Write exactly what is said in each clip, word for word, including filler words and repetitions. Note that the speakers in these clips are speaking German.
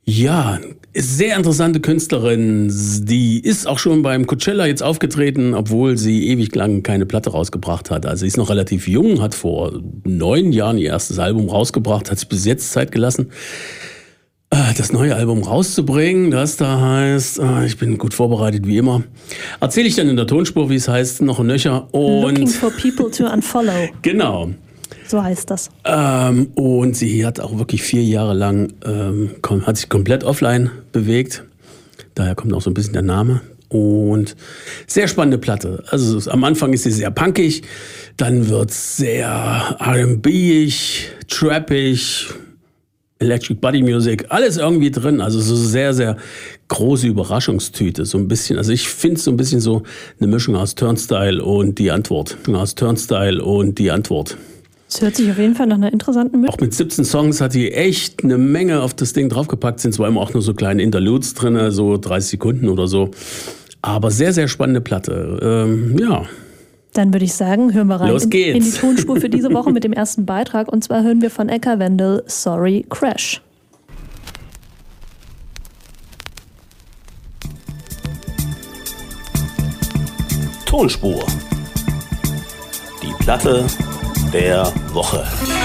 Ja, ist sehr interessante Künstlerin. Die ist auch schon beim Coachella jetzt aufgetreten, obwohl sie ewig lang keine Platte rausgebracht hat. Also sie ist noch relativ jung, hat vor neun Jahren ihr erstes Album rausgebracht, hat sich bis jetzt Zeit gelassen, das neue Album rauszubringen, das da heißt, ich bin gut vorbereitet wie immer, erzähle ich dann in der Tonspur, wie es heißt, noch ein nöcher. Und Looking for people to unfollow. Genau. So heißt das. Ähm, und sie hat auch wirklich vier Jahre lang, ähm, hat sich komplett offline bewegt. Daher kommt auch so ein bisschen der Name. Und sehr spannende Platte. Also am Anfang ist sie sehr punkig, dann wird es sehr R and B-ig, trappig, Electric Body Music, alles irgendwie drin. Also so sehr, sehr große Überraschungstüte. So ein bisschen, also ich finde es so ein bisschen so eine Mischung aus Turnstile und Die Antwort. Aus Turnstile und Die Antwort. Es hört sich auf jeden Fall nach einer interessanten Mischung. Auch mit siebzehn Songs hat die echt eine Menge auf das Ding draufgepackt. Sind zwar immer auch nur so kleine Interludes drin, so dreißig Sekunden oder so. Aber sehr, sehr spannende Platte. Ähm, ja. Dann würde ich sagen, hören wir rein Los in, geht's. in die Tonspur für diese Woche mit dem ersten Beitrag. Und zwar hören wir von Eka Wendel Sorry Crash. Tonspur. Die Platte der Woche.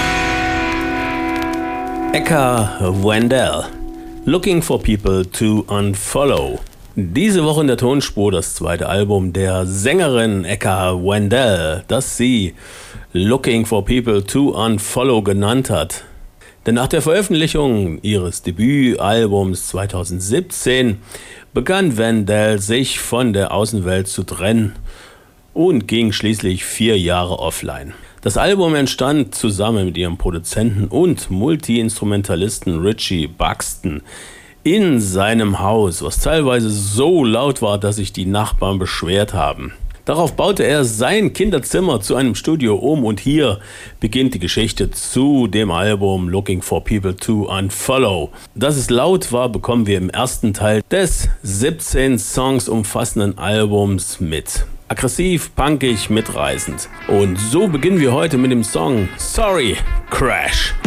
Eka Wendel. Looking for people to unfollow. Diese Woche in der Tonspur das zweite Album der Sängerin Eka Wendel, das sie Looking for People to Unfollow genannt hat. Denn nach der Veröffentlichung ihres Debütalbums zweitausendsiebzehn begann Wendel sich von der Außenwelt zu trennen und ging schließlich vier Jahre offline. Das Album entstand zusammen mit ihrem Produzenten und Multi-Instrumentalisten Richie Buxton in seinem Haus, was teilweise so laut war, dass sich die Nachbarn beschwert haben. Darauf baute er sein Kinderzimmer zu einem Studio um und hier beginnt die Geschichte zu dem Album Looking for People to Unfollow. Dass es laut war, bekommen wir im ersten Teil des siebzehn Songs umfassenden Albums mit. Aggressiv, punkig, mitreißend. Und so beginnen wir heute mit dem Song Sorry Crash.